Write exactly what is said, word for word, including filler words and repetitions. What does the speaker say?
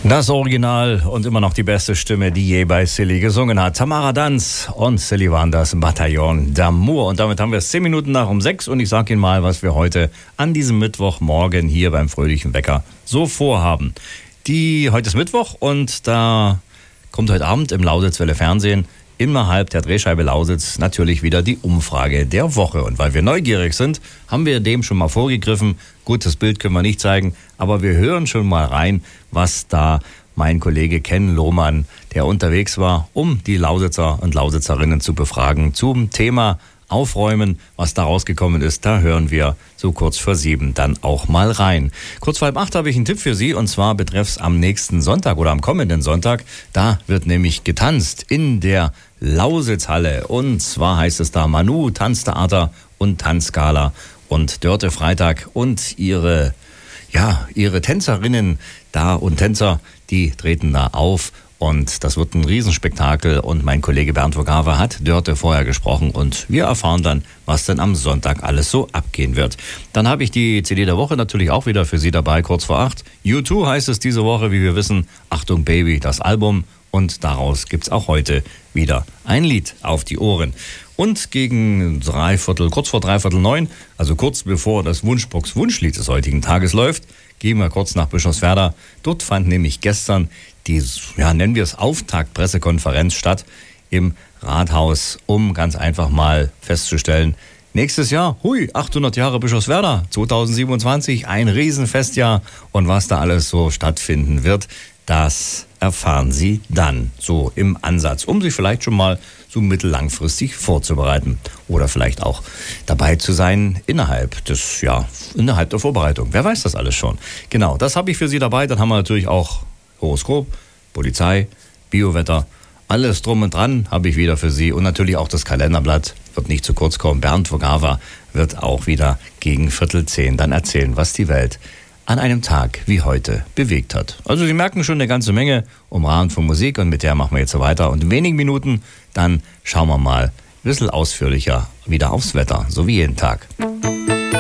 Das Original und immer noch die beste Stimme, die je bei Silly gesungen hat. Tamara Danz und Silly waren das Bataillon d'Amour. Und damit haben wir es zehn Minuten nach um sechs und ich sage Ihnen mal, was wir heute an diesem Mittwochmorgen hier beim Fröhlichen Wecker so vorhaben. Die, heute ist Mittwoch und da kommt heute Abend im Lausitzwelle Fernsehen innerhalb der Drehscheibe Lausitz natürlich wieder die Umfrage der Woche. Und weil wir neugierig sind, haben wir dem schon mal vorgegriffen. Gut, das Bild können wir nicht zeigen, aber wir hören schon mal rein, was da mein Kollege Ken Lohmann, der unterwegs war, um die Lausitzer und Lausitzerinnen zu befragen zum Thema Aufräumen, was da rausgekommen ist. Da hören wir so kurz vor sieben dann auch mal rein. Kurz vor halb acht habe ich einen Tipp für Sie und zwar betreffs am nächsten Sonntag oder am kommenden Sonntag. Da wird nämlich getanzt in der Lausitzhalle und zwar heißt es da Manu, Tanztheater und Tanzgala und Dörte Freitag und ihre, ja, ihre Tänzerinnen da und Tänzer, die treten da auf. Und das wird ein Riesenspektakel und mein Kollege Bernd Vogava hat Dörte vorher gesprochen und wir erfahren dann, was denn am Sonntag alles so abgehen wird. Dann habe ich die C D der Woche natürlich auch wieder für Sie dabei, kurz vor acht. U zwei heißt es diese Woche, wie wir wissen. Achtung Baby, das Album und daraus gibt's auch heute wieder ein Lied auf die Ohren. Und gegen dreiviertel, kurz vor dreiviertel neun, also kurz bevor das Wunschbox-Wunschlied des heutigen Tages läuft, gehen wir kurz nach Bischofswerda. Dort fand nämlich gestern die, ja, nennen wir es Auftakt-Pressekonferenz statt im Rathaus, um ganz einfach mal festzustellen, nächstes Jahr, hui, achthundert Jahre Bischofswerda, zweitausendsiebenundzwanzig, ein Riesenfestjahr und was da alles so stattfinden wird, das erfahren Sie dann so im Ansatz, um sich vielleicht schon mal so mittellangfristig vorzubereiten oder vielleicht auch dabei zu sein innerhalb des, ja, innerhalb der Vorbereitung. Wer weiß das alles schon? Genau, das habe ich für Sie dabei. Dann haben wir natürlich auch Horoskop, Polizei, Biowetter, alles drum und dran habe ich wieder für Sie und natürlich auch das Kalenderblatt wird nicht zu kurz kommen. Bernd Vogava wird auch wieder gegen Viertel zehn dann erzählen, was die Welt an einem Tag wie heute bewegt hat. Also Sie merken schon eine ganze Menge umrahmt von Musik und mit der machen wir jetzt so weiter. Und in wenigen Minuten dann schauen wir mal ein bisschen ausführlicher wieder aufs Wetter, so wie jeden Tag.